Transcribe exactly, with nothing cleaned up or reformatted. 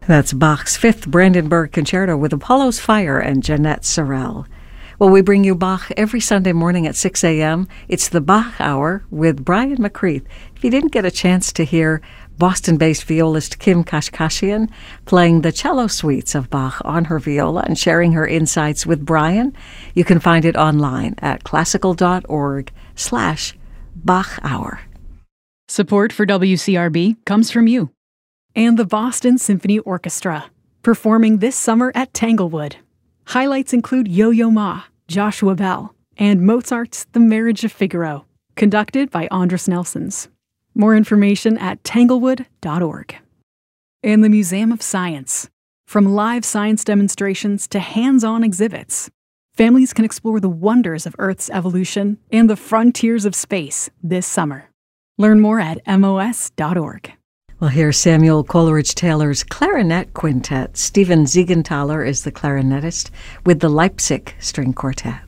That's Bach's Fifth Brandenburg Concerto with Apollo's Fire and Jeanette Sorrell. Well, we bring you Bach every Sunday morning at six a.m. It's the Bach Hour with Brian McCreath. If you didn't get a chance to hear Boston-based violist Kim Kashkashian playing the cello suites of Bach on her viola and sharing her insights with Brian, you can find it online at classical.org slash Bach Hour. Support for W C R B comes from you and the Boston Symphony Orchestra, performing this summer at Tanglewood. Highlights include Yo-Yo Ma, Joshua Bell, and Mozart's The Marriage of Figaro, conducted by Andras Nelsons. More information at tanglewood dot org. And the Museum of Science. From live science demonstrations to hands-on exhibits, families can explore the wonders of Earth's evolution and the frontiers of space this summer. Learn more at M O S dot org. Well, here's Samuel Coleridge-Taylor's Clarinet Quintet. Stephen Siegenthaler is the clarinetist with the Leipzig String Quartet.